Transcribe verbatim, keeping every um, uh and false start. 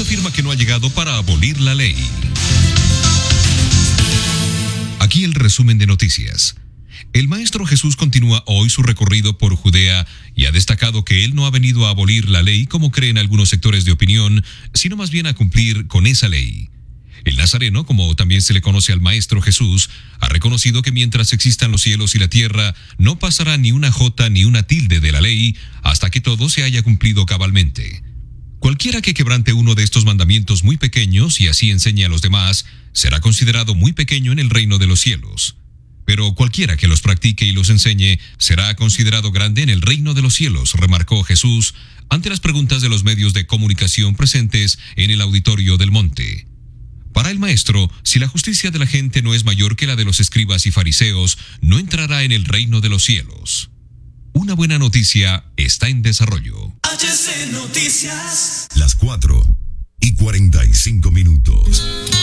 afirma que no ha llegado para abolir la ley. Aquí el resumen de noticias. El Maestro Jesús continúa hoy su recorrido por Judea y ha destacado que él no ha venido a abolir la ley como creen algunos sectores de opinión, sino más bien a cumplir con esa ley. El Nazareno, como también se le conoce al Maestro Jesús, ha reconocido que mientras existan los cielos y la tierra, no pasará ni una jota ni una tilde de la ley hasta que todo se haya cumplido cabalmente. Cualquiera que quebrante uno de estos mandamientos muy pequeños y así enseñe a los demás, será considerado muy pequeño en el reino de los cielos. Pero cualquiera que los practique y los enseñe, será considerado grande en el reino de los cielos, remarcó Jesús ante las preguntas de los medios de comunicación presentes en el auditorio del monte. Para el Maestro, si la justicia de la gente no es mayor que la de los escribas y fariseos, no entrará en el reino de los cielos. Una buena noticia está en desarrollo. H C Noticias. Las cuatro y cuarenta y cinco minutos.